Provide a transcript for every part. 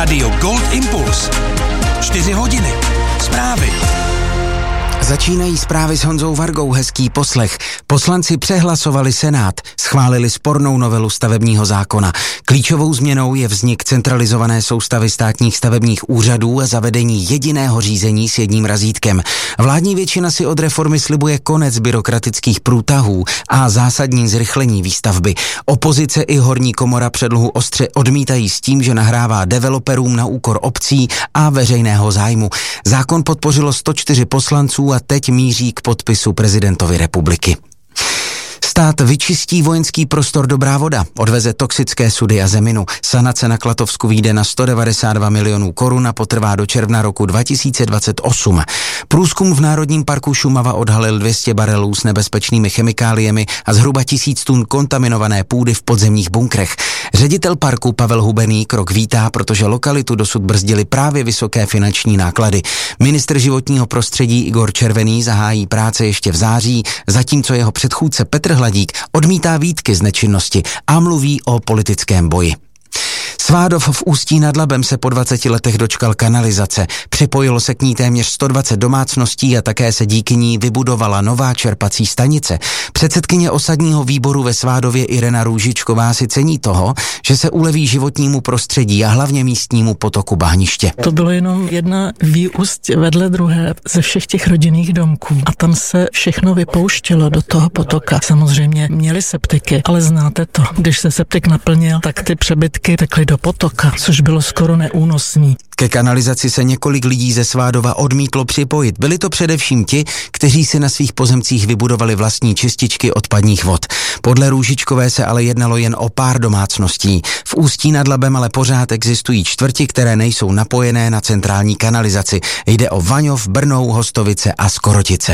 Rádio Gold Impuls. 4 hodiny. Zprávy. Začínají zprávy s Honzou Vargou, hezký poslech. Poslanci přehlasovali Senát, schválili spornou novelu stavebního zákona. Klíčovou změnou je vznik centralizované soustavy státních stavebních úřadů a zavedení jediného řízení s jedním razítkem. Vládní většina si od reformy slibuje konec byrokratických průtahů a zásadní zrychlení výstavby. Opozice i horní komora předlohu ostře odmítají s tím, že nahrává developerům na úkor obcí a veřejného zájmu. Zákon podpořilo 104 poslanců a teď míří k podpisu prezidentovi republiky. Stát vyčistí vojenský prostor Dobrá Voda, odveze toxické sudy a zeminu. Sanace na Klatovsku vyjde na 192 milionů korun a potrvá do června roku 2028. Průzkum v Národním parku Šumava odhalil 200 barelů s nebezpečnými chemikáliemi a zhruba 1000 tun kontaminované půdy v podzemních bunkrech. Ředitel parku Pavel Hubený krok vítá, protože lokalitu dosud brzdily právě vysoké finanční náklady. Ministr životního prostředí Igor Červený zahájí práce ještě v září, zatímco jeho předchůdce Petr Hladík odmítá výtky z nečinnosti a mluví o politickém boji. Svádov v Ústí nad Labem se po 20 letech dočkal kanalizace. Připojilo se k ní téměř 120 domácností a také se díky ní vybudovala nová čerpací stanice. Předsedkyně osadního výboru ve Svádově Irena Růžičková si cení toho, že se uleví životnímu prostředí a hlavně místnímu potoku Bahniště. To bylo jenom jedna výúst vedle druhé ze všech těch rodinných domků a tam se všechno vypouštělo do toho potoka. Samozřejmě měli septiky, ale znáte to. Když se septik naplnil, tak ty přebytky tekly do potoka, což bylo skoro neúnosný. Ke kanalizaci se několik lidí ze Svádova odmítlo připojit. Byli to především ti, kteří si na svých pozemcích vybudovali vlastní čističky odpadních vod. Podle Růžičkové se ale jednalo jen o pár domácností. V Ústí nad Labem ale pořád existují čtvrti, které nejsou napojené na centrální kanalizaci. Jde o Vaňov, Brnou, Hostovice a Skorotice.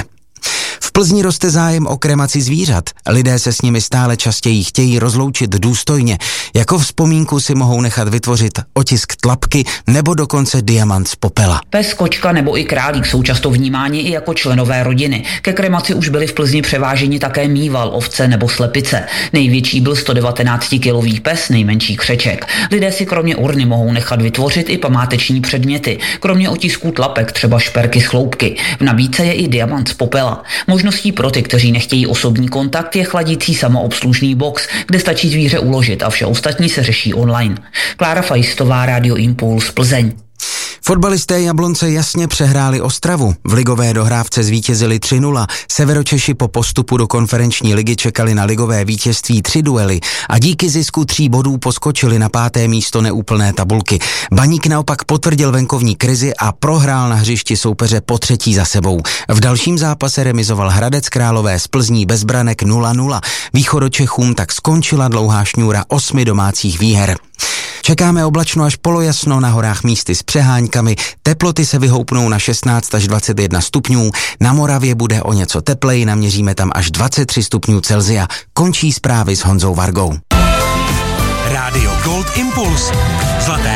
V Plzni roste zájem o kremaci zvířat. Lidé se s nimi stále častěji chtějí rozloučit důstojně. Jako vzpomínku si mohou nechat vytvořit otisk tlapky nebo dokonce diamant z popela. Pes, kočka nebo i králík jsou často vnímáni i jako členové rodiny. Ke kremaci už byli v Plzni převáženi také mýval, ovce nebo slepice. Největší byl 119kilový pes, nejmenší křeček. Lidé si kromě urny mohou nechat vytvořit i památeční předměty. Kromě otisků tlapek třeba šperky z chloupky. V nabídce je i diamant z popela. Možností pro ty, kteří nechtějí osobní kontakt, je chladící samoobslužný box, kde stačí zvíře uložit a vše ostatní se řeší online. Klára Fajstová, Rádio Impuls, Plzeň. Fotbalisté Jablonce jasně přehráli Ostravu. V ligové dohrávce zvítězili 3-0. Severočeši po postupu do konferenční ligy čekali na ligové vítězství 3 duely a díky zisku 3 bodů poskočili na 5. místo neúplné tabulky. Baník naopak potvrdil venkovní krizi a prohrál na hřišti soupeře po 3. za sebou. V dalším zápase remizoval Hradec Králové z Plzní bez branek 0-0. Východočechům tak skončila dlouhá šňůra 8 domácích výher. Čekáme oblačno až polojasno, na horách místy s přeháňkami, teploty se vyhoupnou na 16 až 21 stupňů, na Moravě bude o něco tepleji, naměříme tam až 23 stupňů Celsia. Končí zprávy s Honzou Vargou. Rádio Gold Impuls. Zlaté